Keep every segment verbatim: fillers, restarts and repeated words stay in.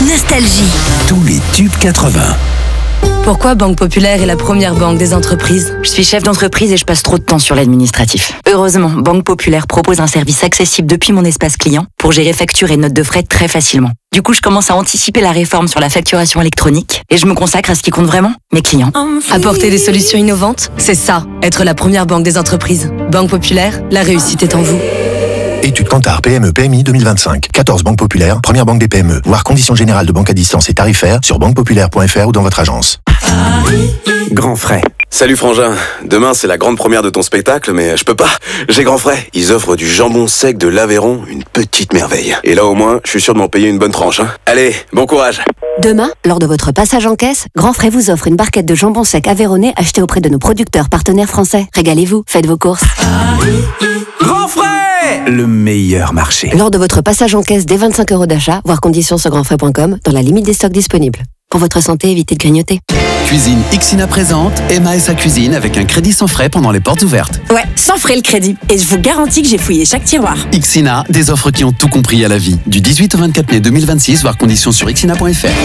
Nostalgie. Tous les tubes quatre-vingts. Pourquoi Banque Populaire est la première banque des entreprises? Je suis chef d'entreprise et je passe trop de temps sur l'administratif. Heureusement, Banque Populaire propose un service accessible depuis mon espace client pour gérer factures et notes de frais très facilement. Du coup, je commence à anticiper la réforme sur la facturation électronique et je me consacre à ce qui compte vraiment, mes clients. Apporter des solutions innovantes, c'est ça, être la première banque des entreprises. Banque Populaire, la réussite est en vous. Étude Kantar P M E P M I deux mille vingt-cinq. quatorze banques populaires, première banque des P M E. Voir conditions générales de banque à distance et tarifaires sur banque populaire point f r ou dans votre agence. Grand frais. Salut Frangin, demain c'est la grande première de ton spectacle, mais je peux pas, j'ai grand frais. Ils offrent du jambon sec de l'Aveyron, une petite merveille. Et là au moins, je suis sûr de m'en payer une bonne tranche. Hein. Allez, bon courage. Demain, lors de votre passage en caisse, Grand Frais vous offre une barquette de jambon sec aveyronnais achetée auprès de nos producteurs partenaires français. Régalez-vous, faites vos courses. Grand frais, le meilleur marché. Lors de votre passage en caisse dès vingt-cinq euros d'achat, voir conditions sur grand frais point com, dans la limite des stocks disponibles. Pour votre santé, évitez de grignoter. Cuisine Ixina présente Emma et sa cuisine avec un crédit sans frais pendant les portes ouvertes. Ouais, sans frais le crédit. Et je vous garantis que j'ai fouillé chaque tiroir. Ixina, des offres qui ont tout compris à la vie. Du dix-huit au vingt-quatre mai deux mille vingt-six, voir conditions sur ixina point f r.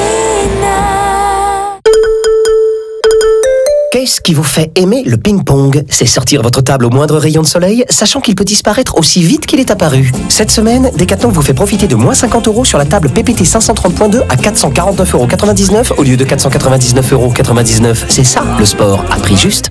Qu'est-ce qui vous fait aimer le ping-pong? C'est sortir votre table au moindre rayon de soleil, sachant qu'il peut disparaître aussi vite qu'il est apparu. Cette semaine, Decathlon vous fait profiter de moins cinquante euros sur la table P P T cinq cent trente point deux à quatre cent quarante-neuf euros quatre-vingt-dix-neuf au lieu de quatre cent quatre-vingt-dix-neuf euros quatre-vingt-dix-neuf. C'est ça, le sport à prix juste.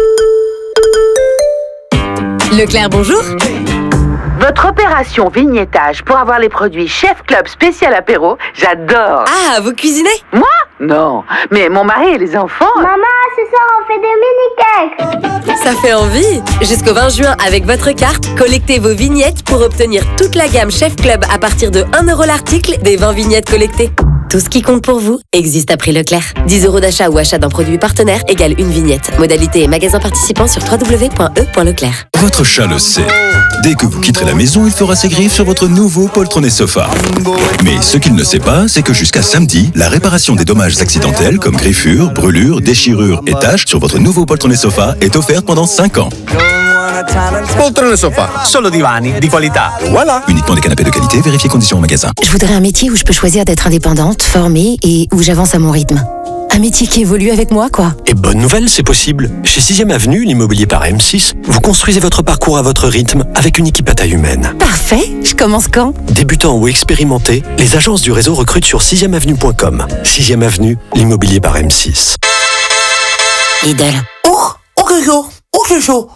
Leclerc, bonjour. Votre opération vignettage pour avoir les produits Chef Club spécial apéro, j'adore. Ah, vous cuisinez? Moi? Non, mais mon mari et les enfants... Maman, ce soir on fait des mini-cakes. Ça fait envie. Jusqu'au vingt juin, avec votre carte, collectez vos vignettes pour obtenir toute la gamme Chef Club à partir de un euro l'article des vingt vignettes collectées. Tout ce qui compte pour vous existe à prix Leclerc. dix euros d'achat ou achat d'un produit partenaire égale une vignette. Modalité et magasin participant sur w w w point e point leclerc. Votre chat le sait. Dès que vous quitterez la maison, il fera ses griffes sur votre nouveau poltronné sofa. Mais ce qu'il ne sait pas, c'est que jusqu'à samedi, la réparation des dommages accidentels comme griffures, brûlures, déchirures et taches sur votre nouveau poltronné sofa est offerte pendant cinq ans. Poltrone sofa, solo divani di qualità. Voilà. Uniquement des canapés de qualité, vérifiez conditions au magasin. Je voudrais un métier où je peux choisir d'être indépendante, formée et où j'avance à mon rythme. Un métier qui évolue avec moi, quoi. Et bonne nouvelle, c'est possible. Chez sixième Avenue, l'immobilier par M six, vous construisez votre parcours à votre rythme avec une équipe à taille humaine. Parfait. Je commence quand? Débutant ou expérimenté, les agences du réseau recrutent sur sixième avenue point com. sixième Avenue, l'immobilier par M six. Lidl. Oh, oh que chaud, oh que chaud.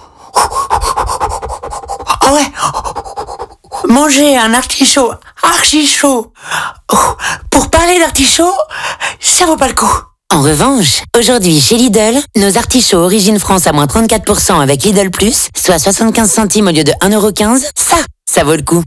Ah ouais. Manger un artichaut archi chaud. Pour parler d'artichaut, ça vaut pas le coup. En revanche, aujourd'hui chez Lidl, nos artichauts Origine France à moins trente-quatre pour cent avec Lidl Plus, soit soixante-quinze centimes au lieu de un euro quinze, ça, ça vaut le coup.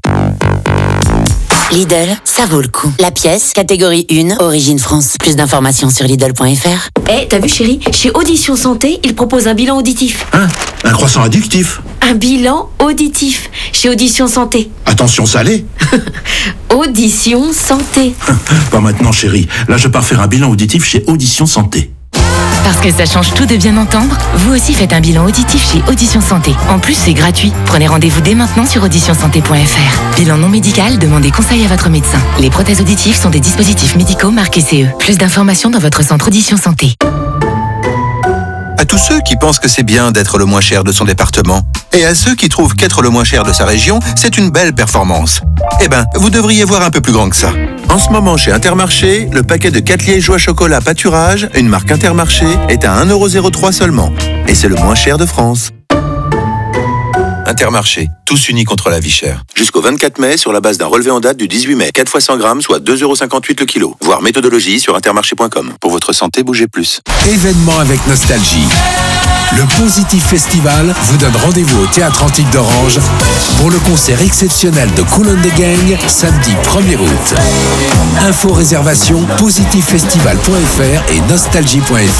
Lidl, ça vaut le coup. La pièce, catégorie un, Origine France. Plus d'informations sur Lidl point f r. Eh, hey, t'as vu chérie, chez Audition Santé, ils proposent un bilan auditif. Hein? Un croissant addictif? Un bilan auditif, chez Audition Santé. Attention salé? Audition Santé. Pas maintenant chérie, là je pars faire un bilan auditif chez Audition Santé. Parce que ça change tout de bien entendre, vous aussi faites un bilan auditif chez Audition Santé. En plus, c'est gratuit. Prenez rendez-vous dès maintenant sur audition santé point f r. Bilan non médical, demandez conseil à votre médecin. Les prothèses auditives sont des dispositifs médicaux marqués C E. Plus d'informations dans votre centre Audition Santé. À tous ceux qui pensent que c'est bien d'être le moins cher de son département, et à ceux qui trouvent qu'être le moins cher de sa région, c'est une belle performance. Eh ben, vous devriez voir un peu plus grand que ça. En ce moment, chez Intermarché, le paquet de quatre liégeois chocolat pâturage, une marque Intermarché, est à un euro zéro trois seulement. Et c'est le moins cher de France. Intermarché, tous unis contre la vie chère. Jusqu'au vingt-quatre mai, sur la base d'un relevé en date du dix-huit mai. quatre fois cent grammes, soit deux euros cinquante-huit le kilo. Voir méthodologie sur intermarché point com. Pour votre santé, bougez plus. Événement avec nostalgie. Le Positif Festival vous donne rendez-vous au Théâtre Antique d'Orange pour le concert exceptionnel de Kool and the Gang, samedi premier août. Info réservation positif festival point f r et nostalgie point f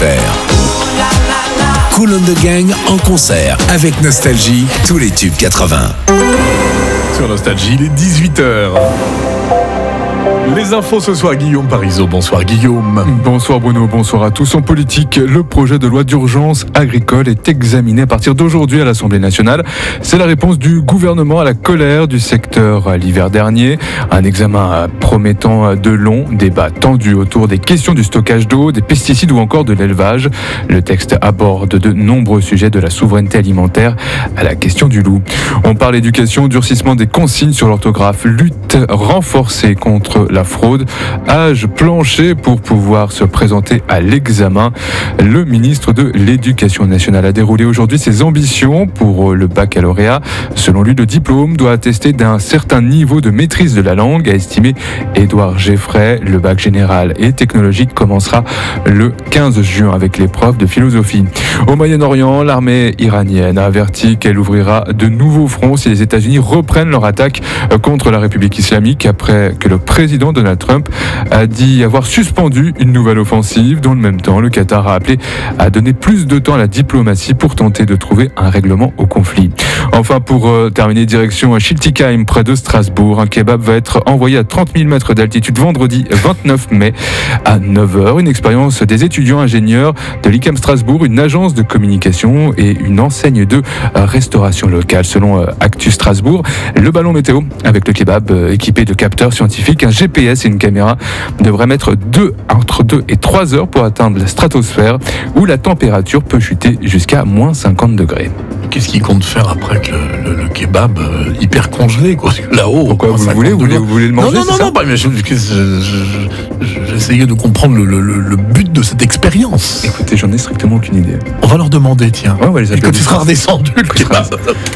r. Kool and the Gang en concert avec Nostalgie, tous les tubes quatre-vingts. Sur Nostalgie, il est dix-huit heures. Les infos ce soir, Guillaume Parisot. Bonsoir Guillaume. Bonsoir Bruno, bonsoir à tous. En politique, le projet de loi d'urgence agricole est examiné à partir d'aujourd'hui à l'Assemblée nationale. C'est la réponse du gouvernement à la colère du secteur l'hiver dernier. Un examen promettant de longs débats tendus autour des questions du stockage d'eau, des pesticides ou encore de l'élevage. Le texte aborde de nombreux sujets de la souveraineté alimentaire à la question du loup. On parle éducation, durcissement des consignes sur l'orthographe, lutte renforcée contre la fraude, âge plancher pour pouvoir se présenter à l'examen. Le ministre de l'Éducation nationale a déroulé aujourd'hui ses ambitions pour le baccalauréat. Selon lui, le diplôme doit attester d'un certain niveau de maîtrise de la langue, a estimé Édouard Geffray. Le bac général et technologique commencera le quinze juin avec l'épreuve de philosophie. Au Moyen-Orient, l'armée iranienne a averti qu'elle ouvrira de nouveaux fronts si les États-Unis reprennent leur attaque contre la République islamique après que le président Donald Trump a dit avoir suspendu une nouvelle offensive. Dans le même temps, le Qatar a appelé à donner plus de temps à la diplomatie pour tenter de trouver un règlement au conflit. Enfin, pour euh, terminer, direction à Schiltigheim, près de Strasbourg. Un kebab va être envoyé à trente mille mètres d'altitude vendredi vingt-neuf mai à neuf heures. Une expérience des étudiants ingénieurs de l'I C A M Strasbourg, une agence de communication et une enseigne de euh, restauration locale. Selon euh, Actu Strasbourg, le ballon météo avec le kebab euh, équipé de capteurs scientifiques, un G P S et une caméra devrait mettre deux, entre deux et trois heures pour atteindre la stratosphère où la température peut chuter jusqu'à moins cinquante degrés. Qu'est-ce qu'ils comptent faire après que le, le, le kebab euh, hyper congelé quoi, là-haut? Pourquoi vous voulez, vous voulez, vous voulez le manger? Non, non, non, non, bah, mais je, je, je, je, j'essayais de comprendre le, le, le but de cette expérience. Écoutez, j'en ai strictement aucune idée. On va leur demander, tiens. Ouais, on va les et que tu seras redescendu le kebab.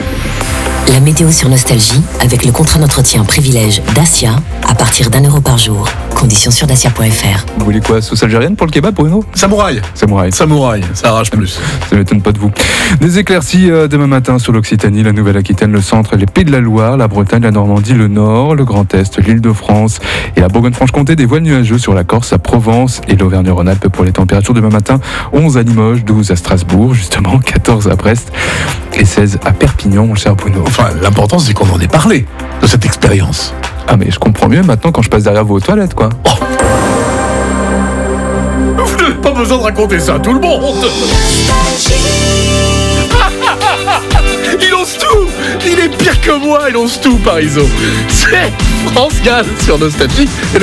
La météo sur Nostalgie avec le contrat d'entretien privilège Dacia à partir d'un euro par jour. Conditions sur dacia point f r. Vous voulez quoi, sauce algérienne pour le kebab, Bruno? Samouraï. Samouraï. Samouraï, ça arrache plus. Ça m'étonne pas de vous. Des éclaircies euh, demain matin sur l'Occitanie, la Nouvelle-Aquitaine, le centre, les Pays de la Loire, la Bretagne, la Normandie, le Nord, le Grand Est, l'Île-de-France et la Bourgogne-Franche-Comté. Des voiles nuageux sur la Corse, la Provence et l'Auvergne-Rhône-Alpes pour les températures demain matin. onze à Limoges, douze à Strasbourg, justement, quatorze à Brest et seize à Perpignan, mon cher Bruno. Enfin, l'important c'est qu'on en ait parlé de cette expérience. Ah mais je comprends mieux maintenant quand je passe derrière vous aux toilettes, quoi. Oh. Vous n'avez pas besoin de raconter ça à tout le monde. Il ose tout. Il est pire que moi, il ose tout, Parisot. C'est France Gall sur Nostalgie.